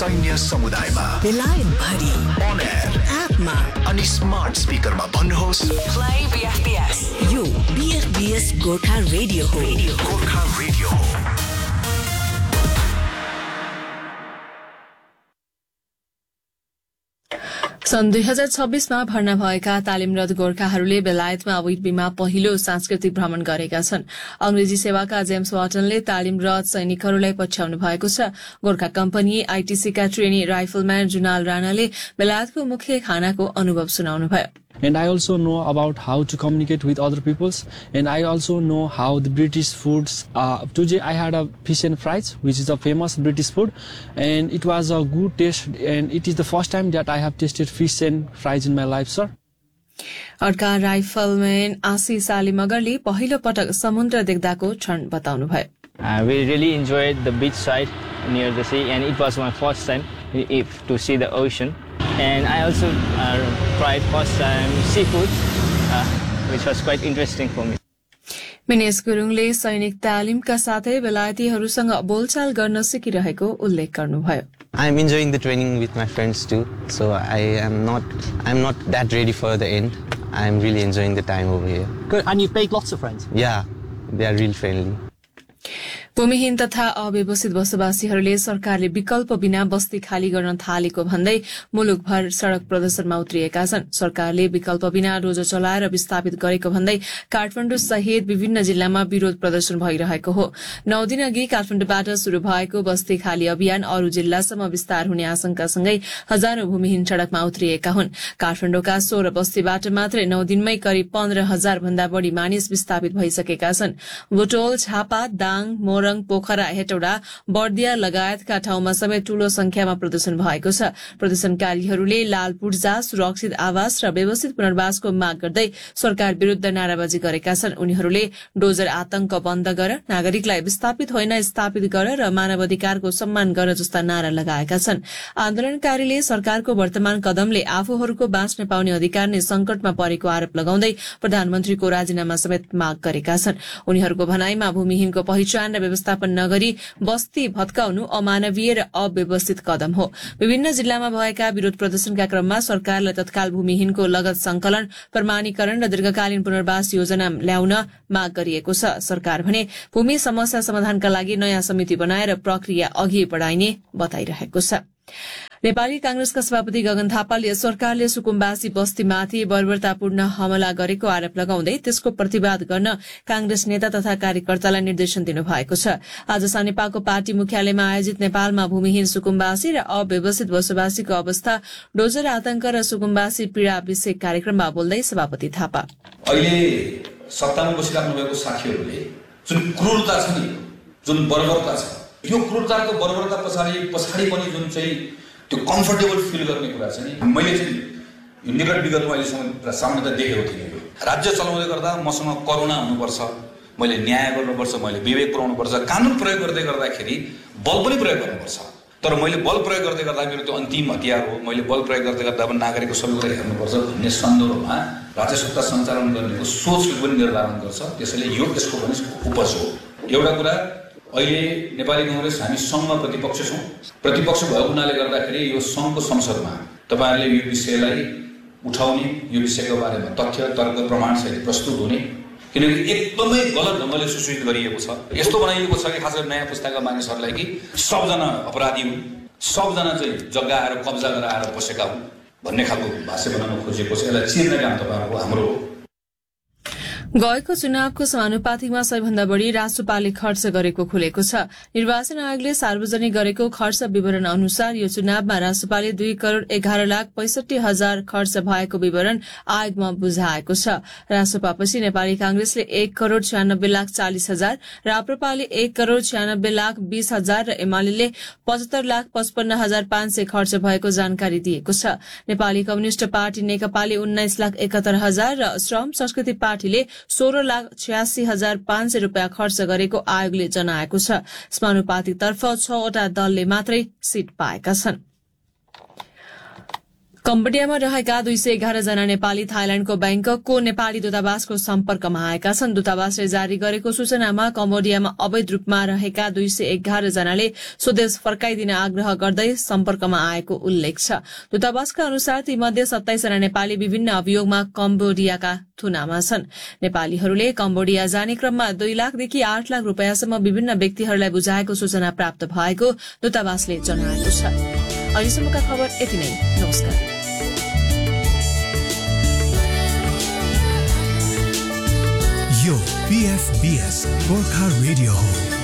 सैन्य समुदायमा बेलायत भरि on air एपमा अनि स्मार्ट स्पिकरमा भन्नुहोस् प्ले बीएफबीएस यो बीएफबीएस गोर्खा रेडियो हो गोर्खा रेडियो हो। सन् 2026 मा भर्ना भएका तालिमरत गोर्खाहरूले बेलायतमा अवैधमा पहिलो सांस्कृतिक भ्रमण गरेका छन्। अंग्रेजी सेवाका जेम्स वाटनले तालिमरत सैनिकहरूलाई पछ्याउनु भएको छ। गोर्खा कम्पनी आईटीसीका ट्रेनी राइफलम्यान जुनाल राणाले बेलायतको मुख्य खानाको अनुभव सुनाउनुभयो। And I also know about how to communicate with other peoples, and I also know how the British foods. Today I had a fish and fries, which is a famous British food, and it was a good taste. And it is the first time that I have tasted fish and fries in my life, sir. अर्का rifleman आशिष आली मगरले पहिलो पटक समुद्र देख्दाको क्षण बताउनुभयो। We really enjoyed the beach side near the sea, and it was my first time to see the ocean. And I also tried first time seafood, which was quite interesting for me. Minesh गुरुङले सैनिक तालिमका साथै बेलायतीहरूसँग बोलचाल गर्न सिकिरहेको उल्लेख गर्नुभयो। I'm enjoying the training with my friends too, so I'm not that ready for the end. I'm really enjoying the time over here. Good, and you've made lots of friends. Yeah, they are real friendly. भूमिहीन तथा अव्यवस्थित बसोबासीहरूले सरकारले विकल्प बिना बस्ती खाली गर्न थालेको भन्दै मुलुकभर सड़क प्रदर्शनमा उत्रिएका छन्। सरकारले विकल्प बिना डोजर चलाएर विस्थापित गरेको भन्दै काठमाडौँ सहित विभिन्न जिल्लामा विरोध प्रदर्शन भइरहेको हो। 9 दिन अघि काठमाडौँबाट शुरू भएको बस्ती खाली अभियान अरू जिल्लासम्म विस्तार हुने आशंकासँगै हजारौं भूमिहीन सड़कमा उत्रिएका हुन्। काठमाडौँका 16 बस्तीबाट मात्रै 9 दिनमै करिब 15,000 भन्दा बढ़ी मानिस विस्थापित भइसकेका छन्। बुटोल, झापा, दाङ, मोरङ, पोखरा, हेटौडा, बर्दिया लगायतका ठाउँमा समेत ठूलो संख्यामा प्रदर्शन भएको छ। प्रदर्शनकारीहरूले लाल पूर्जा, सुरक्षित आवास र व्यवस्थित पुनर्वासको माग गर्दै सरकार विरूद्ध नाराबाजी गरेका छन्। उनीहरूले डोजर आतंक बन्द गर, नागरिकलाई विस्थापित होइन स्थापित गर र मानवाधिकारको सम्मान गर जस्ता नारा लगाएका छन्। आन्दोलनकारीले सरकारको वर्तमान कदमले आफूहरूको बाँच्न पाउने अधिकार नै संकटमा परेको आरोप लगाउँदै प्रधानमन्त्रीको राजीनामा समेत माग गरेका छन्। उनीहरूको भनाईमा भूमिहीनको पहिचान र व्यवस्थापन नगरी बस्ती भत्काउनु अमानवीय र अव्यवस्थित कदम हो। विभिन्न जिल्लामा भएका विरोध प्रदर्शनका क्रममा सरकारलाई तत्काल भूमिहीनको लगत संकलन, प्रमाणीकरण र दीर्घकालीन पुनर्वास योजना ल्याउन माग गरिएको छ। सरकार भने भूमि समस्या समाधानका लागि नयाँ समिति बनाएर प्रक्रिया अघि बढ़ाइने बताइरहेको छ। नेपाली कांग्रेसका सभापति गगन थापाले सरकारले सुकुम्बासी बस्तीमाथि बर्बरतापूर्ण हमला गरेको आरोप लगाउँदै त्यसको प्रतिवाद गर्न कांग्रेस नेता तथा कार्यकर्तालाई निर्देशन दिनुभएको छ। आज सानेपाको पार्टी मुख्यालयमा आयोजित नेपालमा भूमिहीन सुकुम्बासी र अव्यवस्थित बसोबासीको अवस्था, डोजर आतंक र सुकुम्बासी पीड़ा विषय कार्यक्रममा बोल्दै सभापति थापा अहिले सत्तामा बसिराख्नु भएको साथीहरूले जुन क्रूरता छ नि, जुन बर्बरता छ, यो क्रूरताको बर्बरता पछाडि पनि जुन चाहिँ त्यो कम्फर्टेबल फिल गर्ने कुरा छ नि, मैले चाहिँ यो निकट विगतमा अहिलेसम्म सामान्यतः देखेको थिएँ। यो राज्य चलाउँदै गर्दा मसँग करुणा हुनुपर्छ, मैले न्याय गर्नुपर्छ, मैले विवेक पुर्याउनुपर्छ, कानुन प्रयोग गर्दाखेरि बल पनि प्रयोग गर्नुपर्छ। तर मैले बल प्रयोग गर्दा मेरो त्यो अन्तिम हतियार हो। मैले बल प्रयोग गर्दा पनि नागरिकको सबै कुरा हेर्नुपर्छ भन्ने सन्दर्भमा राज्य सत्ता सञ्चालन गर्नेको सोचले पनि निर्धारण गर्छ। त्यसैले यो त्यसको पनि उपज हो। एउटा कुरा, अहिले नेपाली कांग्रेस हामी संघमा प्रतिपक्ष छौं। प्रतिपक्ष भएको हुनाले गर्दाखेरि यो संघको संसदमा तपाईहरुले यो विषयलाई उठाउने, यो विषयको बारेमा तथ्य, तर्क, प्रमाण सहित प्रस्तुत हुने, किनकि एकदमै गलत ढंगले सूचित गरिएको छ। यस्तो बनाइएको छ कि खास गरी नयाँ पुस्ताका मानिसहरूलाई कि सबजना अपराधी हुन्, सबजना चाहिँ जग्गा आएर कब्जा गरेर आएर बसेका हुन् भन्ने खालको भाष्य बनाउन खोजेको छ। यसलाई चिर्ने काम तपाईहरुको हाम्रो हो। गएको चुनावको समानुपातिकमा सबैभन्दा बढ़ी राष्ट्रपालले खर्च गरेको खुलेको छ। निर्वाचन आयोगले सार्वजनिक गरेको खर्च विवरण अनुसार यो चुनावमा राष्ट्रपालले 2,11,65,000 खर्च भएको विवरण आयोगमा बुझाएको छ। राष्ट्रपापछि नेपाली कांग्रेसले 1,96,40,000, राप्रपाले 1,96,20,000 र एमाले 75,55,500 खर्च भएको जानकारी दिएको छ। नेपाली कम्युनिष्ट पार्टी नेकपाले 19,71,000 र श्रम संस्कृति पार्टीले 16,86,500 रूपियाँ खर्च गरेको आयोगले जनाएको छ। समानुपातिक तर्फ 6 वटा दलले मात्रै सीट पाएका छन्। कम्बोडियामा रहेका 211 जना नेपाली थाइल्याण्डको ब्याङ्ककको नेपाली दूतावासको सम्पर्कमा आएका छन्। दूतावासले जारी गरेको सूचनामा कम्बोडियामा अवैध रूपमा रहेका 211 जनाले स्वदेश फर्काइदिन आग्रह गर्दै सम्पर्कमा आएको उल्लेख छ। दूतावासका अनुसार तीमध्ये 27 जना नेपाली विभिन्न अभियोगमा कम्बोडियाका थुनामा छन्। नेपालीहरूले कम्बोडिया जाने क्रममा 2 लाखदेखि 8 लाख रूपियाँसम्म विभिन्न व्यक्तिहरूलाई बुझाएको सूचना प्राप्त भएको दूतावासले जनाएको छ। अहिलेसम्मका खबर यति नै। नमस्कार। यो PFBS गोर्खा रेडियो हो।